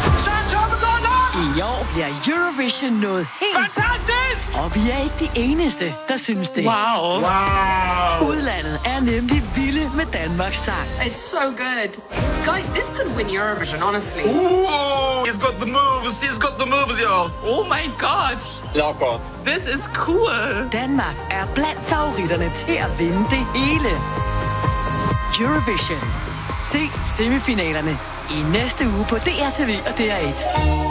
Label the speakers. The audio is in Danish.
Speaker 1: Så er toppen gået nok!
Speaker 2: I år bliver Eurovision noget helt...
Speaker 1: Fantastisk!
Speaker 2: Og vi er ikke de eneste, der synes det.
Speaker 1: Wow.
Speaker 2: Udlandet er nemlig vilde med Danmarks sang.
Speaker 3: It's so good. Guys, this could win Eurovision, honestly.
Speaker 1: Ooh, he's got the moves. He's got the moves, y'all.
Speaker 3: Oh my god.
Speaker 1: Locker.
Speaker 3: This is cool.
Speaker 2: Danmark er blandt favoritterne til at vinde det hele. Eurovision. Se semifinalerne i næste uge på DRTV og DR1.